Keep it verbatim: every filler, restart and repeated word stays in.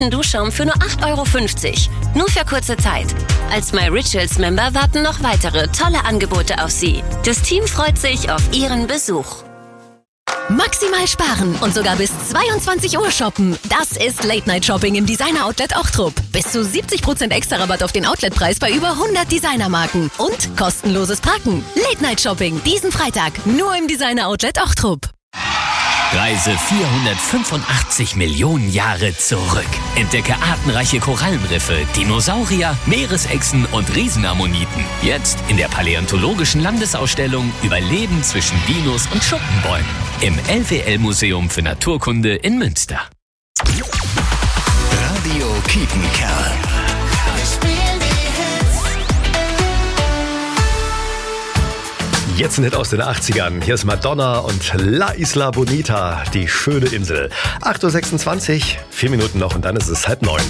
kompakten Duschschaum für nur acht Euro fünfzig. Nur für kurze Zeit. Als MyRituals-Member warten noch weitere tolle Angebote auf Sie. Das Team freut sich auf Ihren Besuch. Maximal sparen und sogar bis zweiundzwanzig Uhr shoppen. Das ist Late-Night-Shopping im Designer-Outlet Ochtrup. Bis zu siebzig Prozent extra Rabatt auf den Outletpreis bei über hundert Designermarken. Und kostenloses Parken. Late-Night-Shopping diesen Freitag nur im Designer-Outlet Ochtrup. Reise vierhundertfünfundachtzig Millionen Jahre zurück. Entdecke artenreiche Korallenriffe, Dinosaurier, Meeresechsen und Riesenammoniten. Jetzt in der Paläontologischen Landesausstellung Überleben zwischen Dinos und Schuppenbäumen im L W L-Museum für Naturkunde in Münster. Radio Kiepenkerl. Jetzt ein Hit aus den achtzigern. Hier ist Madonna und La Isla Bonita, die schöne Insel. acht Uhr sechsundzwanzig, vier Minuten noch und dann ist es halb neun.